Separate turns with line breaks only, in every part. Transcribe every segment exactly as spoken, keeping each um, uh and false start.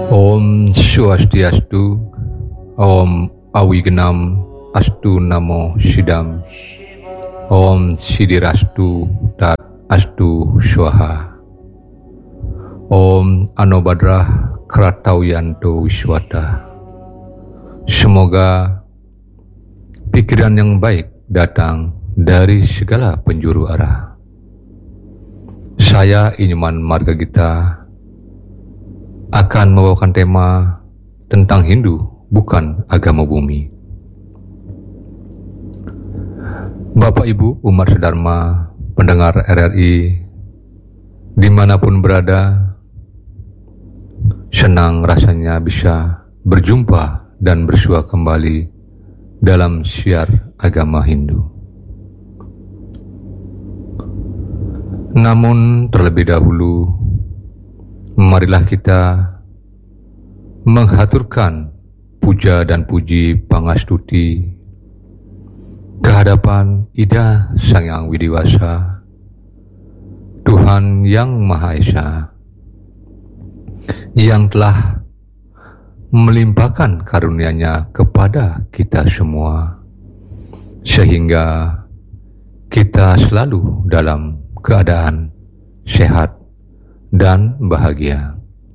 Om Swastiastu, Om Awigenam Astu Namo Sidam, Om Sidirastu Tat Astu Swaha, Om Anobadrah Kratauyanto Wiswata. Semoga pikiran yang baik datang dari segala penjuru arah. Saya Inyman Margagita akan membawakan tema tentang Hindu, bukan agama bumi. Bapak Ibu umat sedharma, pendengar R R I dimanapun berada, senang rasanya bisa berjumpa dan bersua kembali dalam siar agama Hindu. Namun terlebih dahulu, marilah kita menghaturkan puja dan puji pangastuti kehadapan Ida Sang Hyang Widiwasa, Tuhan Yang Maha Esa, yang telah melimpahkan karunia-Nya kepada kita semua, sehingga kita selalu dalam keadaan sehat dan bahagia.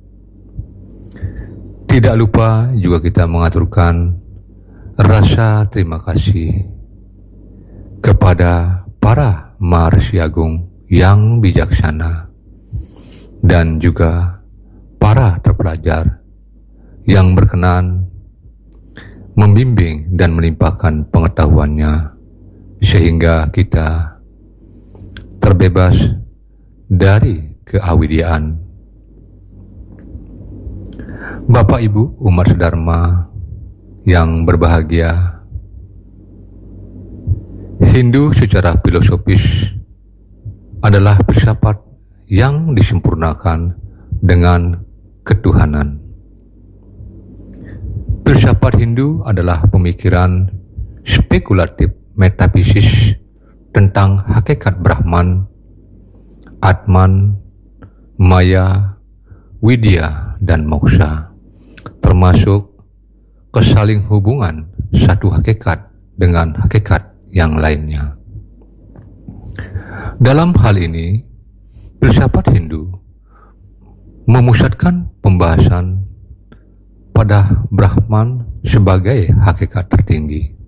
Tidak lupa juga kita mengaturkan rasa terima kasih kepada para Maharsi Agung yang bijaksana dan juga para terpelajar yang berkenan membimbing dan melimpahkan pengetahuannya sehingga kita terbebas dari keawidiaan. Bapak Ibu umat sedharma yang berbahagia, Hindu secara filosofis adalah filsafat yang disempurnakan dengan ketuhanan. Filsafat Hindu adalah pemikiran spekulatif metafisis tentang hakikat Brahman, Atman, Maya, Widya, dan Moksha, termasuk kesaling hubungan satu hakikat dengan hakikat yang lainnya. Dalam hal ini, filsafat Hindu memusatkan pembahasan pada Brahman sebagai hakikat tertinggi.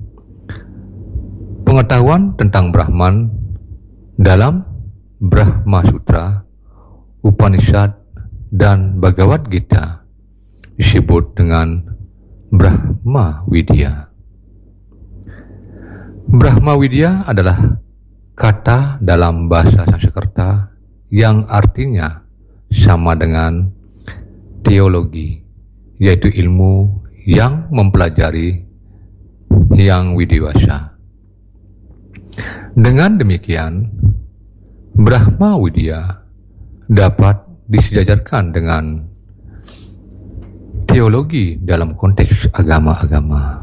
Pengetahuan tentang Brahman dalam Brahma Sutra, Upanishad, dan Bhagavad Gita disebut dengan Brahma Widya. Brahma Widya adalah kata dalam bahasa Sanskerta yang artinya sama dengan teologi, yaitu ilmu yang mempelajari yang widiwasa. Dengan demikian, Brahma Widya dapat disejajarkan dengan teologi dalam konteks agama-agama.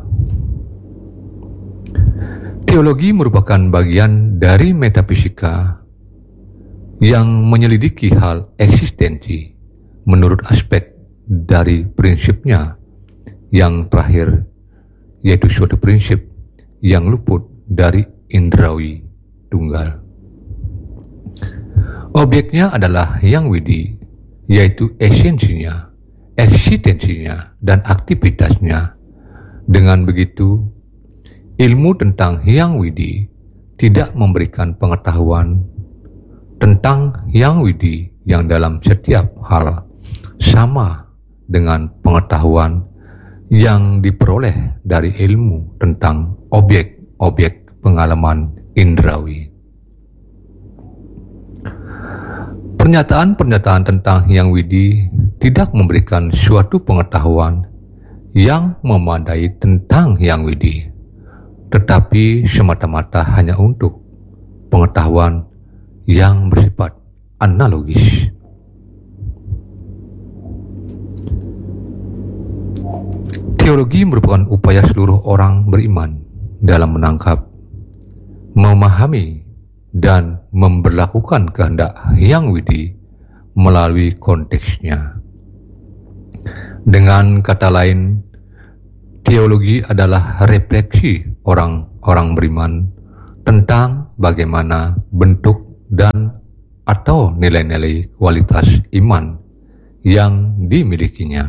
Teologi merupakan bagian dari metafisika yang menyelidiki hal eksistensi menurut aspek dari prinsipnya yang terakhir, yaitu suatu prinsip yang luput dari indrawi tunggal. Objeknya adalah yang widi, yaitu esensinya, eksistensinya, dan aktivitasnya. Dengan begitu, ilmu tentang yang widi tidak memberikan pengetahuan tentang yang widi yang dalam setiap hal sama dengan pengetahuan yang diperoleh dari ilmu tentang objek-objek pengalaman indrawi. Pernyataan-pernyataan tentang yang widi tidak memberikan suatu pengetahuan yang memadai tentang yang widi, tetapi semata-mata hanya untuk pengetahuan yang bersifat analogis. Teologi merupakan upaya seluruh orang beriman dalam menangkap, memahami, dan memberlakukan kehendak yang widi melalui konteksnya. Dengan kata lain, teologi adalah refleksi orang-orang beriman tentang bagaimana bentuk dan atau nilai-nilai kualitas iman yang dimilikinya.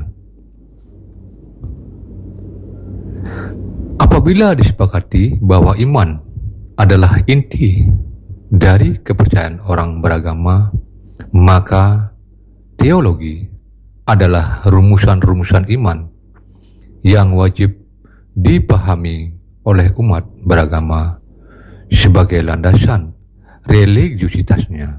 Apabila disepakati bahwa iman adalah inti dari kepercayaan orang beragama, maka teologi adalah rumusan-rumusan iman yang wajib dipahami oleh umat beragama sebagai landasan religiusitasnya.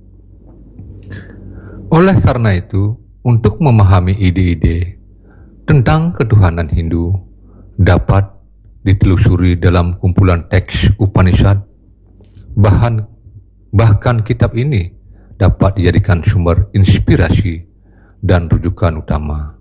Oleh karena itu, untuk memahami ide-ide tentang ketuhanan Hindu dapat ditelusuri dalam kumpulan teks Upanishad. Bahan, bahkan kitab ini dapat dijadikan sumber inspirasi dan rujukan utama.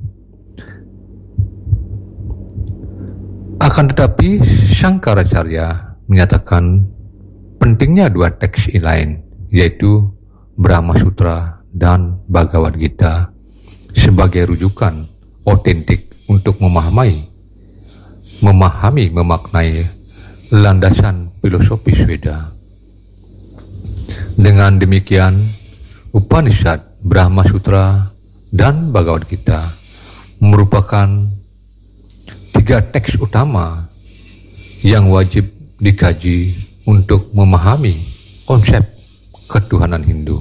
Akan tetapi, Sangkaracarya menyatakan pentingnya dua teks lain, yaitu Brahma Sutra dan Bhagavad Gita sebagai rujukan otentik untuk memahami, memahami, memaknai landasan filosofis Weda. Dengan demikian, Upanishad, Brahma Sutra, dan Bhagavad Gita merupakan tiga teks utama yang wajib dikaji untuk memahami konsep ketuhanan Hindu.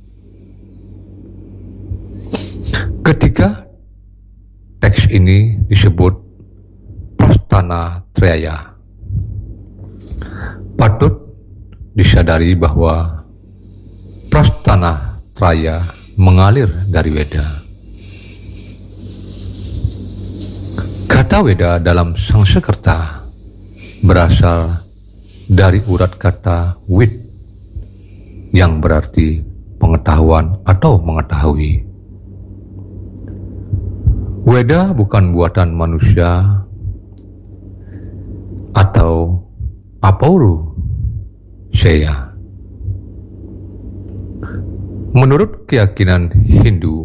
Ketiga teks ini disebut Prasthana Traya. Patut disadari bahwa Prasthana Traya mengalir dari Weda. Kata Weda dalam Sanskerta berasal dari urat kata Wid yang berarti pengetahuan atau mengetahui. Weda bukan buatan manusia atau apauru saya. Menurut keyakinan Hindu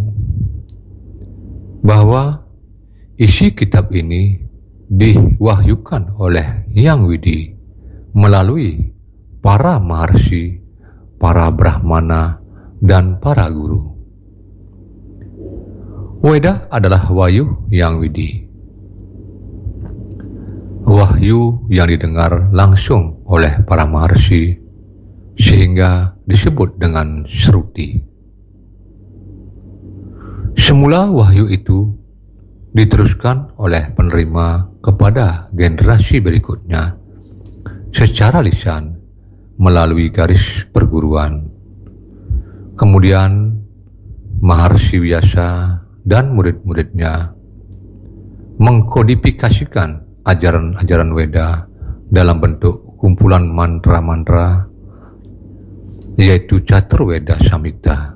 bahwa isi kitab ini diwahyukan oleh Yang Widi melalui para maharsi, para brahmana, dan para guru. Weda adalah wahyu Yang Widi, wahyu yang didengar langsung oleh para maharsi sehingga disebut dengan Shruti. Semula wahyu itu diteruskan oleh penerima kepada generasi berikutnya secara lisan melalui garis perguruan. Kemudian Maharsi Vyasa dan murid-muridnya mengkodifikasikan ajaran-ajaran Weda dalam bentuk kumpulan mantra-mantra, yaitu Caturveda Samhita.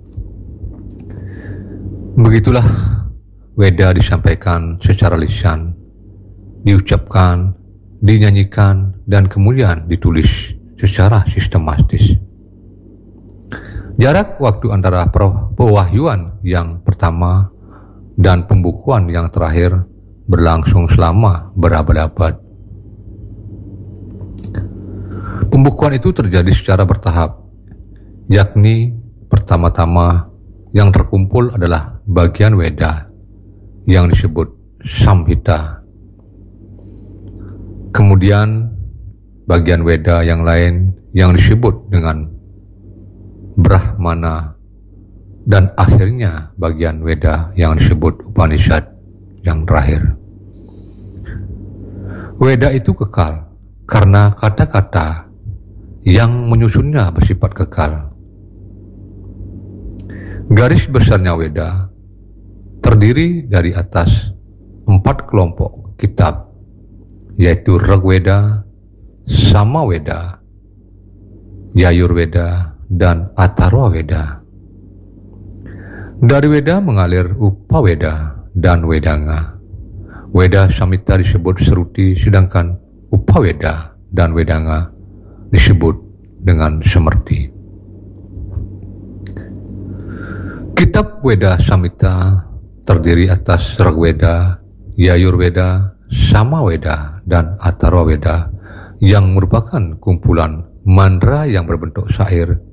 Begitulah Weda disampaikan secara lisan, diucapkan, dinyanyikan, dan kemudian ditulis secara sistematis. Jarak waktu antara pewahyuan yang pertama dan pembukuan yang terakhir berlangsung selama berabad-abad. Pembukuan itu terjadi secara bertahap, yakni pertama-tama yang terkumpul adalah bagian Weda yang disebut Samhita. Kemudian bagian Weda yang lain yang disebut dengan Brahmana, dan akhirnya bagian Weda yang disebut Upanishad yang terakhir. Weda itu kekal karena kata-kata yang menyusunnya bersifat kekal. Garis besarnya Weda terdiri dari atas empat kelompok kitab, yaitu Rigveda, Samaveda, Yajurveda, dan Atharvaveda. Dari Weda mengalir Upaveda dan Vedanga. Weda Samhita disebut Shruti, sedangkan Upaveda dan Vedanga disebut dengan Smriti. Kitab Weda Samhita terdiri atas Rigveda, Yajurveda, Samaveda, dan Atharvaveda yang merupakan kumpulan mantra yang berbentuk syair